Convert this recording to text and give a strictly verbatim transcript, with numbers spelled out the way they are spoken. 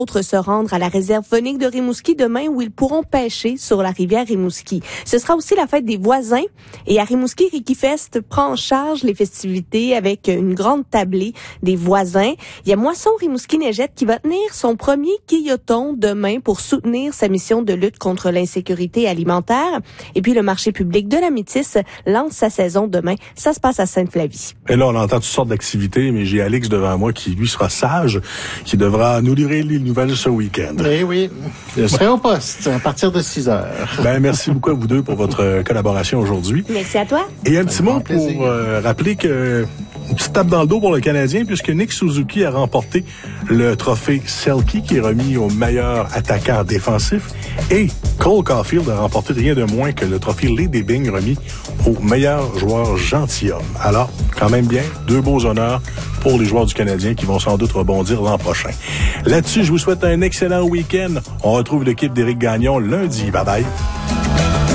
D'autres se rendre à la réserve faunique de Rimouski demain où ils pourront pêcher sur la rivière Rimouski. Ce sera aussi la fête des voisins et à Rimouski, Ricky Fest prend en charge les festivités avec une grande tablée des voisins. Il y a Moisson Rimouski Neigette qui va tenir son premier guilloton demain pour soutenir sa mission de lutte contre l'insécurité alimentaire. Et puis le marché public de la Métisse lance sa saison demain. Ça se passe à Sainte-Flavie. Et là, on entend toutes sortes d'activités, mais j'ai Alix devant moi qui, lui, sera sage, qui devra nous livrer les nouvelles ce week-end. Eh oui, je serai au poste à partir de six heures. Ben, merci beaucoup à vous deux pour votre collaboration aujourd'hui. Merci à toi. Et un petit mot pour euh, rappeler que une petite tape dans le dos pour le Canadien, puisque Nick Suzuki a remporté le trophée Selke, qui est remis au meilleur attaquant défensif, et Cole Caulfield a remporté rien de moins que le trophée Lady Byng, remis au meilleur joueur gentilhomme. Alors, quand même bien, deux beaux honneurs pour les joueurs du Canadien qui vont sans doute rebondir l'an prochain. Là-dessus, je vous souhaite un excellent week-end. On retrouve l'équipe d'Éric Gagnon lundi. Bye bye.